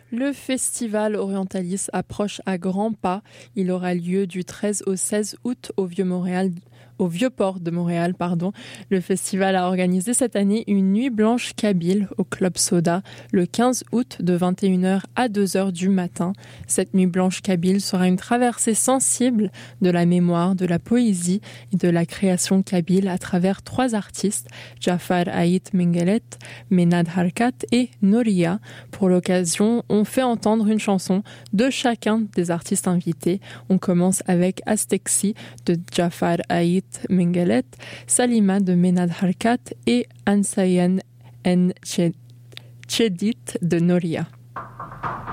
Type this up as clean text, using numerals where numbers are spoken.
Le festival Orientalis approche à grands pas. Il aura lieu du 13 au 16 août au Vieux-Port de Montréal. Le festival a organisé cette année une nuit blanche kabyle au Club Soda le 15 août de 21h à 2h du matin. Cette nuit blanche kabyle sera une traversée sensible de la mémoire, de la poésie et de la création kabyle à travers 3 artistes, Jafar Ait Mengelet, Menad Harkat et Noria. Pour l'occasion, on fait entendre une chanson de chacun des artistes invités. On commence avec Astexi de Jafar Ait Mengelet, Salima de Menad Harkat et Ansayan N. Chedit de Noria.